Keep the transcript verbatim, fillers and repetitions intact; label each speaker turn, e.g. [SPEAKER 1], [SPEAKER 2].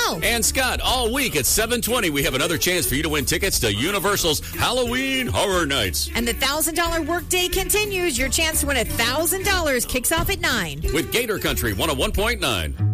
[SPEAKER 1] Mel.
[SPEAKER 2] And Scott, all week at seven twenty, we have another chance for you to win tickets to Universal's Halloween Horror Nights.
[SPEAKER 1] And the one thousand dollars workday continues. Your chance to win one thousand dollars kicks off at nine.
[SPEAKER 2] With Gator Country one oh one point nine.